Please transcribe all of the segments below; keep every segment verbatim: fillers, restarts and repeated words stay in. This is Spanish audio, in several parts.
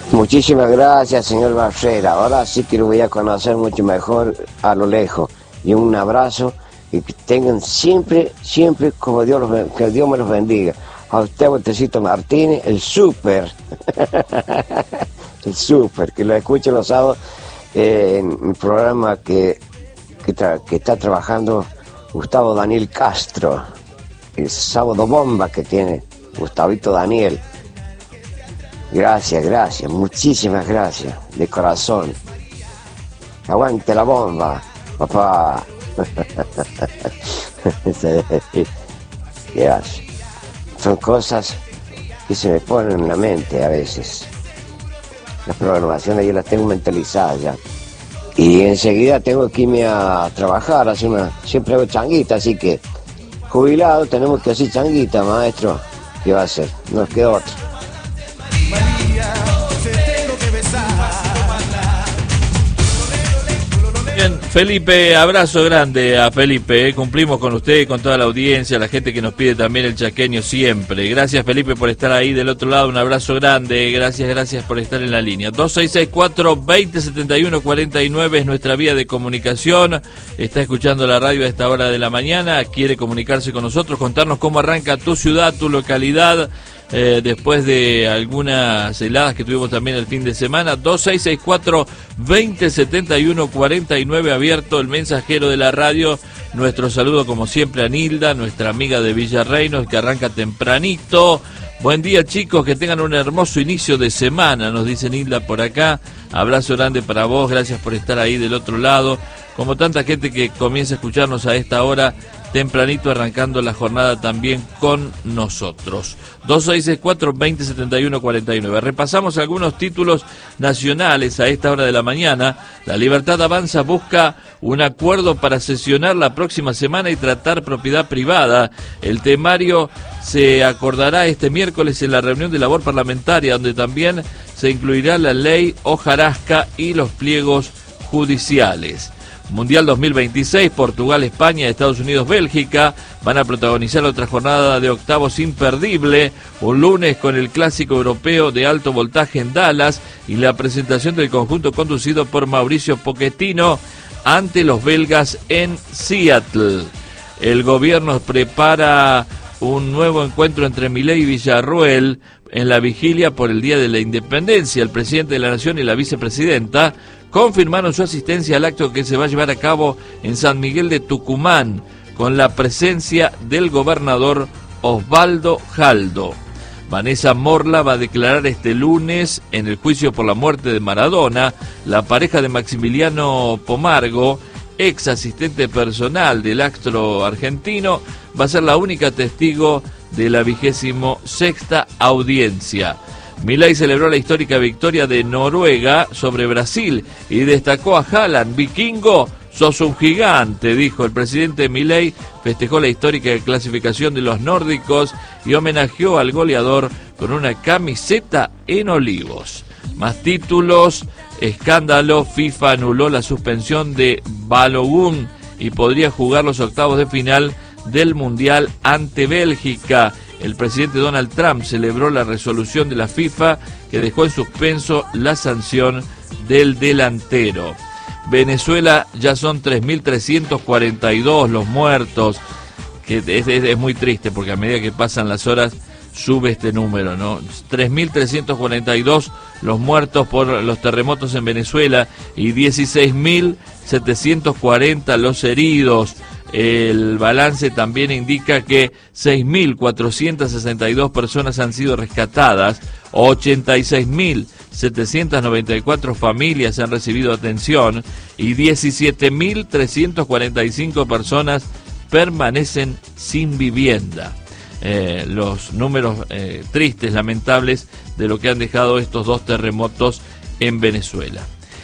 Muchísimas gracias, señor Barrera. Ahora sí que lo voy a conocer mucho mejor a lo lejos. Y un abrazo y que tengan siempre, siempre como Dios los, que Dios me los bendiga. A usted, Botecito Martínez, el súper. El súper, que lo escucho los sábados eh, en el programa que, que, tra- que está trabajando Gustavo Daniel Castro. El sábado bomba que tiene Gustavito Daniel. Gracias, gracias, muchísimas gracias, de corazón. Aguante la bomba, papá. ¿Qué hace? Son cosas que se me ponen en la mente a veces. Las programaciones yo las tengo mentalizadas ya. Y enseguida tengo que irme a trabajar, hacer una, siempre hago changuita, así que jubilado tenemos que hacer changuita, maestro. ¿Qué va a hacer? No nos queda otra. Bien, Felipe, abrazo grande a Felipe, eh. Cumplimos con usted, con toda la audiencia, la gente que nos pide también el chaqueño siempre. Gracias, Felipe, por estar ahí del otro lado, un abrazo grande, gracias, gracias por estar en la línea. dos seis seis cuatro, dos cero siete uno, cuatro nueve es nuestra vía de comunicación. Está escuchando la radio a esta hora de la mañana, quiere comunicarse con nosotros, contarnos cómo arranca tu ciudad, tu localidad. Eh, después de algunas heladas que tuvimos también el fin de semana. Dos seis seis cuatro, dos cero siete uno, cuatro nueve abierto el mensajero de la radio. Nuestro saludo como siempre a Nilda, nuestra amiga de Villarreinos, que arranca tempranito. Buen día, chicos, que tengan un hermoso inicio de semana, nos dice Nilda por acá. Abrazo grande para vos, gracias por estar ahí del otro lado. Como tanta gente que comienza a escucharnos a esta hora, tempranito, arrancando la jornada también con nosotros. dos seis seis cuatro, dos cero siete uno, cuatro nueve. Repasamos algunos títulos nacionales a esta hora de la mañana. La Libertad Avanza busca un acuerdo para sesionar la próxima semana y tratar propiedad privada. El temario se acordará este miércoles en la reunión de labor parlamentaria, donde también se incluirá la ley hojarasca y los pliegos judiciales. Mundial dos mil veintiséis, Portugal, España, Estados Unidos, Bélgica van a protagonizar otra jornada de octavos imperdible, un lunes con el clásico europeo de alto voltaje en Dallas y la presentación del conjunto conducido por Mauricio Pochettino ante los belgas en Seattle. El gobierno prepara un nuevo encuentro entre Milei y Villarruel en la vigilia por el Día de la Independencia. El presidente de la Nación y la vicepresidenta confirmaron su asistencia al acto que se va a llevar a cabo en San Miguel de Tucumán, con la presencia del gobernador Osvaldo Jaldo. Vanessa Morla va a declarar este lunes en el juicio por la muerte de Maradona. La pareja de Maximiliano Pomargo, ex asistente personal del astro argentino, va a ser la única testigo de la vigésimo sexta audiencia. Milei celebró la histórica victoria de Noruega sobre Brasil y destacó a Haaland. Vikingo, sos un gigante, dijo el presidente Milei. Festejó la histórica clasificación de los nórdicos y homenajeó al goleador con una camiseta en olivos. Más títulos: escándalo, FIFA anuló la suspensión de Balogun y podría jugar los octavos de final del Mundial ante Bélgica. El presidente Donald Trump celebró la resolución de la FIFA que dejó en suspenso la sanción del delantero. Venezuela, ya son tres mil trescientos cuarenta y dos los muertos, que es, es, es muy triste porque a medida que pasan las horas sube este número, ¿no? tres mil trescientos cuarenta y dos los muertos por los terremotos en Venezuela y dieciséis mil setecientos cuarenta los heridos. El balance también indica que seis mil cuatrocientas sesenta y dos personas han sido rescatadas, ochenta y seis mil setecientas noventa y cuatro familias han recibido atención y diecisiete mil trescientas cuarenta y cinco personas permanecen sin vivienda. Eh, los números eh, tristes, lamentables de lo que han dejado estos dos terremotos en Venezuela.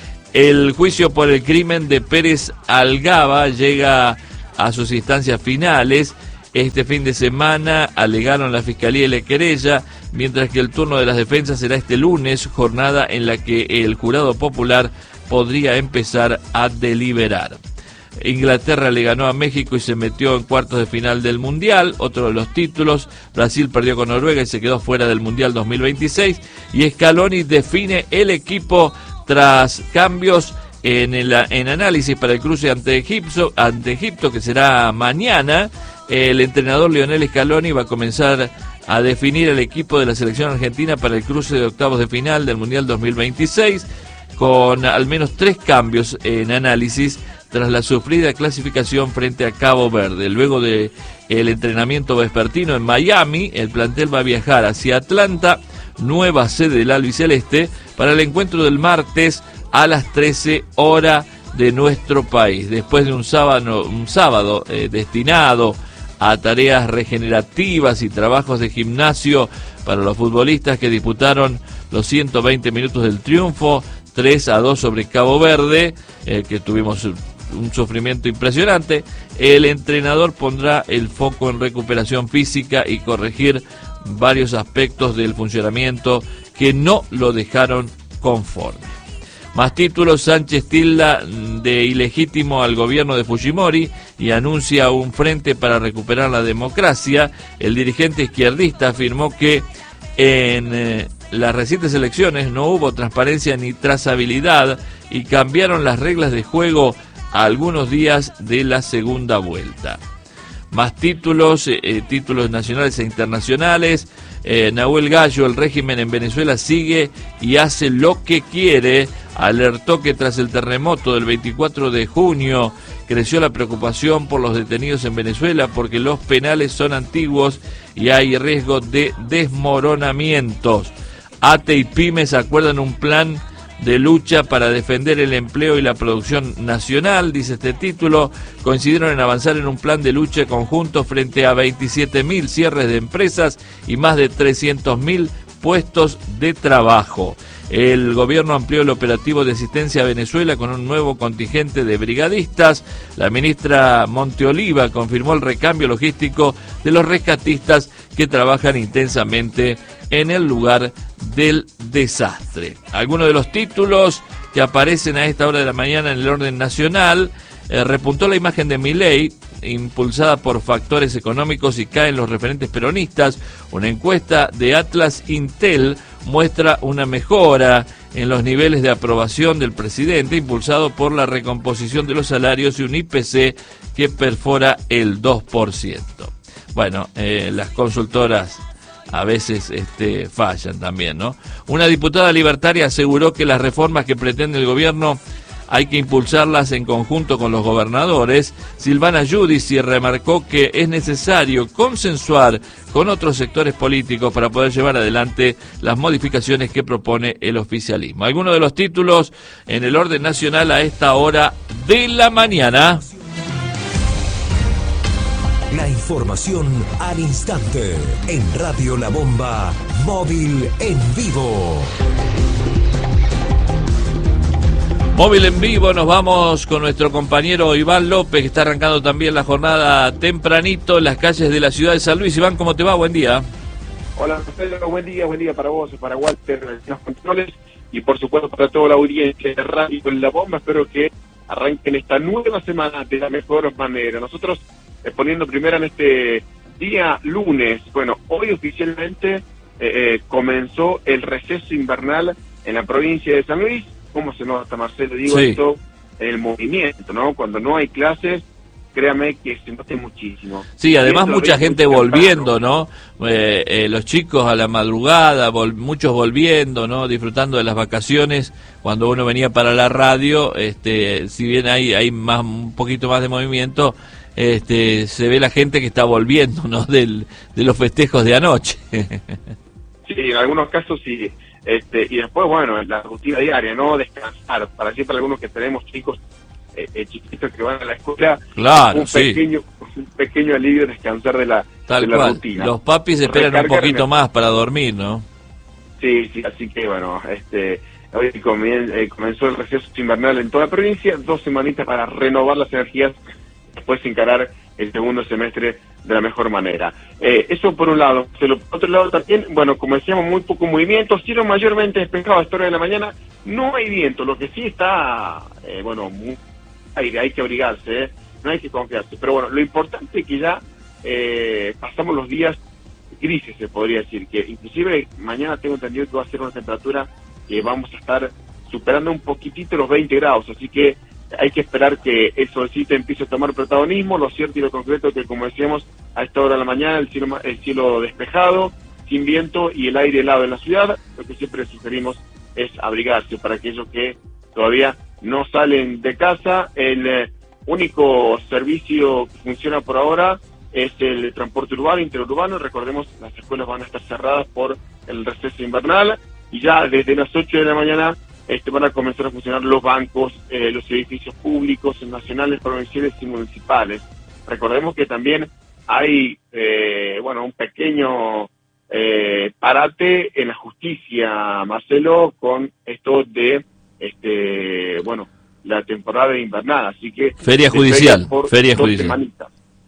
El juicio por el crimen de Pérez Algaba llega a sus instancias finales. Este fin de semana alegaron la Fiscalía y la querella, mientras que el turno de las defensas será este lunes, jornada en la que el jurado popular podría empezar a deliberar. Inglaterra le ganó a México y se metió en cuartos de final del Mundial. Otro de los títulos, Brasil perdió con Noruega y se quedó fuera del Mundial dos mil veintiséis. Y Scaloni define el equipo tras cambios en el en análisis para el cruce ante Egipto, ante Egipto, que será mañana. El entrenador Lionel Scaloni va a comenzar a definir el equipo de la selección argentina para el cruce de octavos de final del Mundial dos mil veintiséis, con al menos tres cambios en análisis tras la sufrida clasificación frente a Cabo Verde. Luego de el entrenamiento vespertino en Miami, el plantel va a viajar hacia Atlanta, nueva sede del albiceleste, para el encuentro del martes a las trece horas de nuestro país. Después de un sábado, un sábado eh, destinado a tareas regenerativas y trabajos de gimnasio para los futbolistas que disputaron los ciento veinte minutos del triunfo, tres a dos sobre Cabo Verde, eh, que tuvimos un sufrimiento impresionante, el entrenador pondrá el foco en recuperación física y corregir varios aspectos del funcionamiento que no lo dejaron conforme. Más títulos, Sánchez tilda de ilegítimo al gobierno de Fujimori y anuncia un frente para recuperar la democracia. El dirigente izquierdista afirmó que en eh, las recientes elecciones no hubo transparencia ni trazabilidad y cambiaron las reglas de juego a algunos días de la segunda vuelta. Más títulos, eh, títulos nacionales e internacionales. Eh, Nahuel Gallo, el régimen en Venezuela sigue y hace lo que quiere. Alertó que tras el terremoto del veinticuatro de junio creció la preocupación por los detenidos en Venezuela porque los penales son antiguos y hay riesgo de desmoronamientos. A T E y Pymes acuerdan un plan de lucha para defender el empleo y la producción nacional, dice este título. Coincidieron en avanzar en un plan de lucha conjunto frente a veintisiete mil cierres de empresas y más de trescientos mil puestos de trabajo. El gobierno amplió el operativo de asistencia a Venezuela con un nuevo contingente de brigadistas. La ministra Monteoliva confirmó el recambio logístico de los rescatistas que trabajan intensamente en el lugar del desastre. Algunos de los títulos que aparecen a esta hora de la mañana en el orden nacional: eh, repuntó la imagen de Milei, impulsada por factores económicos, y caen los referentes peronistas. Una encuesta de Atlas Intel muestra una mejora en los niveles de aprobación del presidente, impulsado por la recomposición de los salarios y un I P C que perfora el dos por ciento. Bueno, eh, las consultoras a veces este, fallan también, ¿no? Una diputada libertaria aseguró que las reformas que pretende el gobierno hay que impulsarlas en conjunto con los gobernadores. Silvana Giudici remarcó que es necesario consensuar con otros sectores políticos para poder llevar adelante las modificaciones que propone el oficialismo. Algunos de los títulos en el orden nacional a esta hora de la mañana. La información al instante en Radio La Bomba, móvil en vivo. Móvil en vivo, nos vamos con nuestro compañero Iván López, que está arrancando también la jornada tempranito en las calles de la ciudad de San Luis. Iván, ¿cómo te va? Buen día. Hola, Pedro, buen día, buen día para vos, para Walter en los controles y por supuesto para toda la audiencia de Radio en La Bomba. Espero que arranquen esta nueva semana de la mejor manera. Nosotros eh, poniendo primero en este día lunes, bueno, hoy oficialmente eh, eh, comenzó el receso invernal en la provincia de San Luis. ¿Cómo se nota, Marcelo? Digo sí. Esto, el movimiento, ¿no? Cuando no hay clases, créame que se nota muchísimo. Sí, además Dentro mucha de gente muy volviendo, ¿no? Eh, eh, los chicos a la madrugada, vol muchos volviendo, ¿no? Disfrutando de las vacaciones. Cuando uno venía para la radio, este, si bien hay hay más un poquito más de movimiento, este, se ve la gente que está volviendo, ¿no? Del, de los festejos de anoche. Sí, en algunos casos sí. Este, y después, bueno, la rutina diaria, ¿no? Descansar. Para siempre algunos que tenemos chicos eh, eh, chiquitos que van a la escuela, claro, un sí. pequeño un pequeño alivio descansar de la, Tal de la cual. rutina. Los papis esperan un poquito Recargar... más para dormir, ¿no? Sí, sí, así que bueno, este hoy comien eh, comenzó el receso invernal en toda la provincia, dos semanitas para renovar las energías, después encarar el segundo semestre de la mejor manera. Eh, eso por un lado. Por otro lado también, bueno, como decíamos, muy poco movimiento, cielo mayormente despejado a esta hora de la mañana, no hay viento, lo que sí está, eh, bueno, muy, aire, hay que abrigarse, ¿eh? No hay que confiarse. Pero bueno, lo importante es que ya eh, pasamos los días grises, se podría decir, que inclusive mañana tengo entendido que va a ser una temperatura que vamos a estar superando un poquitito los veinte grados, así que hay que esperar que el solcito empiece a tomar protagonismo. Lo cierto y lo concreto es que, como decíamos, a esta hora de la mañana el cielo, el cielo despejado, sin viento y el aire helado en la ciudad. Lo que siempre sugerimos es abrigarse para aquellos que todavía no salen de casa. El eh, único servicio que funciona por ahora es el transporte urbano, interurbano. Recordemos, las escuelas van a estar cerradas por el receso invernal y ya desde las ocho de la mañana este, van a comenzar a funcionar los bancos, eh, los edificios públicos, nacionales, provinciales y municipales. Recordemos que también hay, eh, bueno, un pequeño eh, parate en la justicia, Marcelo, con esto de, este, bueno, la temporada invernal, así que... Feria judicial, feria judicial. Semanitas.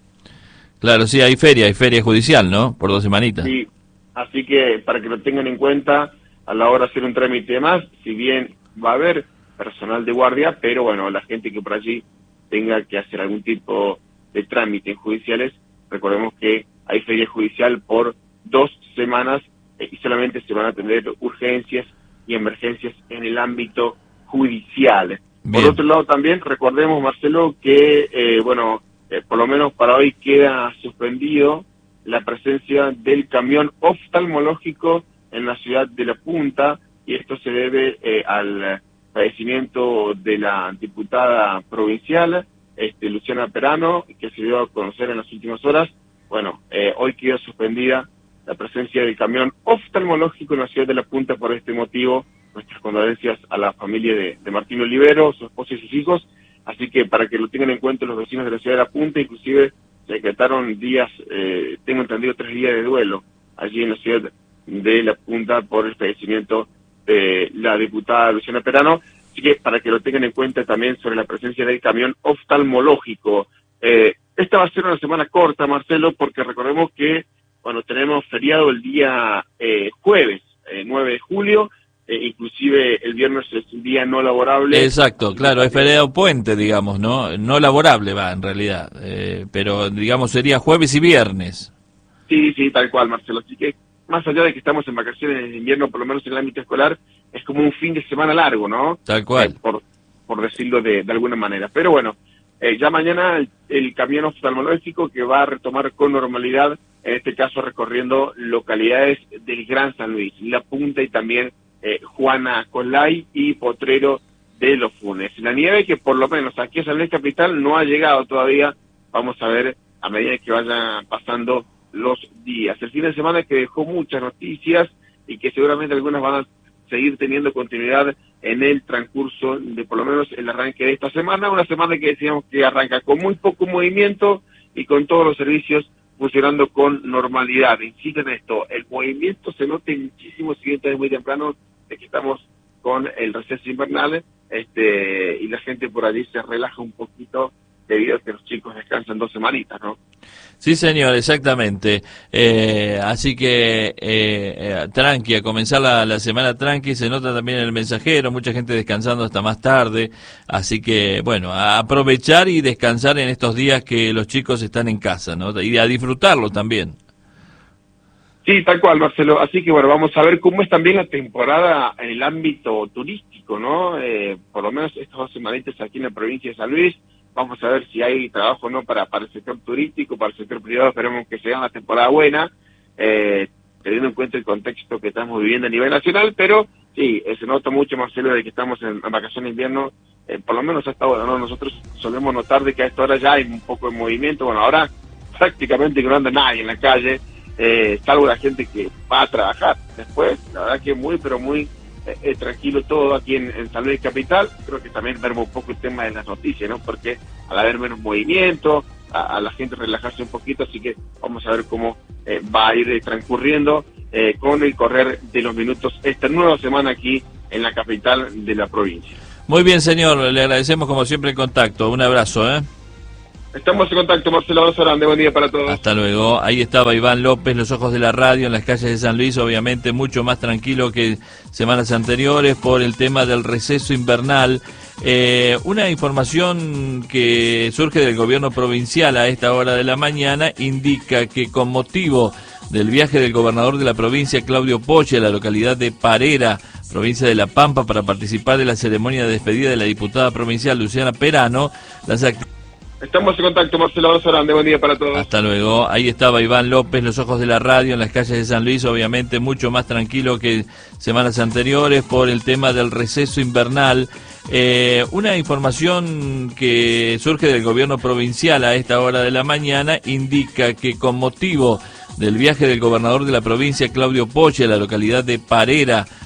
Claro, sí, hay feria, hay feria judicial, ¿no? Por dos semanitas. Sí, así que para que lo tengan en cuenta a la hora de hacer un trámite más, si bien va a haber personal de guardia, pero bueno, la gente que por allí tenga que hacer algún tipo de trámites judiciales, recordemos que hay feria judicial por dos semanas eh, y solamente se van a atender urgencias y emergencias en el ámbito judicial. Bien. Por otro lado también recordemos, Marcelo, que eh, bueno, eh, por lo menos para hoy queda suspendido la presencia del camión oftalmológico en la ciudad de La Punta, y esto se debe eh, al fallecimiento de la diputada provincial, este, Luciana Perano, que se dio a conocer en las últimas horas. Bueno, eh, hoy quedó suspendida la presencia del camión oftalmológico en la ciudad de La Punta por este motivo. Nuestras condolencias a la familia de, de Martín Olivero, su esposa y sus hijos, así que para que lo tengan en cuenta los vecinos de la ciudad de La Punta, inclusive se decretaron días, eh, tengo entendido, tres días de duelo allí en la ciudad de La Punta por el fallecimiento de la diputada Luciana Perano, así que para que lo tengan en cuenta también sobre la presencia del camión oftalmológico. Eh, esta va a ser una semana corta, Marcelo, porque recordemos que bueno, tenemos feriado el día eh, jueves, eh, nueve de julio, eh, inclusive el viernes es un día no laborable. Exacto, claro, es feriado puente, digamos, ¿no? No laborable va, en realidad, eh, pero digamos sería jueves y viernes. Sí, sí, tal cual, Marcelo, así que más allá de que estamos en vacaciones de invierno, por lo menos en el ámbito escolar, es como un fin de semana largo, ¿no? Tal cual. Eh, por, por decirlo de, de alguna manera. Pero bueno, eh, ya mañana el, el camión oftalmológico que va a retomar con normalidad, en este caso recorriendo localidades del Gran San Luis, La Punta y también eh, Juana Colay y Potrero de los Funes. La nieve que por lo menos aquí en San Luis Capital no ha llegado todavía, vamos a ver a medida que vayan pasando los días. El fin de semana que dejó muchas noticias y que seguramente algunas van a seguir teniendo continuidad en el transcurso de por lo menos el arranque de esta semana, una semana que decíamos que arranca con muy poco movimiento y con todos los servicios funcionando con normalidad. Insisto en esto, el movimiento se nota muchísimo, si bien es muy temprano, de que estamos con el receso invernal, este, y la gente por allí se relaja un poquito debido a que los chicos descansan dos semanitas, ¿no? Sí, señor, exactamente. Eh, así que, eh, eh, tranqui, a comenzar la, la semana tranqui, se nota también en el mensajero, mucha gente descansando hasta más tarde, así que, bueno, a aprovechar y descansar en estos días que los chicos están en casa, ¿no? Y a disfrutarlo también. Sí, tal cual, Marcelo. Así que, bueno, vamos a ver cómo es también la temporada en el ámbito turístico, ¿no? Eh, por lo menos estas dos semanitas aquí en la provincia de San Luis. Vamos a ver si hay trabajo no para, para el sector turístico, para el sector privado. Esperemos que sea una temporada buena, eh, teniendo en cuenta el contexto que estamos viviendo a nivel nacional, pero sí, eh, se nota mucho, Marcelo, de que estamos en, en vacaciones de invierno, eh, por lo menos hasta ahora, ¿no? Nosotros solemos notar de que a esta hora ya hay un poco de movimiento. Bueno, ahora prácticamente que no anda nadie en la calle, eh, salvo la gente que va a trabajar. Después, la verdad que muy, pero muy eh, eh, tranquilo todo aquí en, en San Luis Capital. Creo que también vemos un poco el tema de las noticias, ¿no? Porque al haber menos movimiento, a, a la gente relajarse un poquito, así que vamos a ver cómo eh, va a ir eh, transcurriendo eh, con el correr de los minutos esta nueva semana aquí en la capital de la provincia. Muy bien, señor, le agradecemos como siempre el contacto. Un abrazo, ¿eh? Estamos en contacto, Marcelo. Abrazo grande, buen día para todos. Hasta luego. Ahí estaba Iván López, los ojos de la radio en las calles de San Luis, obviamente mucho más tranquilo que semanas anteriores por el tema del receso invernal. Eh, una información que surge del gobierno provincial a esta hora de la mañana indica que con motivo del viaje del gobernador de la provincia, Claudio Poche, a la localidad de Parera, provincia de La Pampa, para participar de la ceremonia de despedida de la diputada provincial Luciana Perano, las actividades... Estamos en contacto, Marcelo, abrazo grande, buen día para todos. Hasta luego. Ahí estaba Iván López, los ojos de la radio en las calles de San Luis, obviamente mucho más tranquilo que semanas anteriores por el tema del receso invernal. Eh, una información que surge del gobierno provincial a esta hora de la mañana indica que con motivo del viaje del gobernador de la provincia, Claudio Poche, a la localidad de Parera,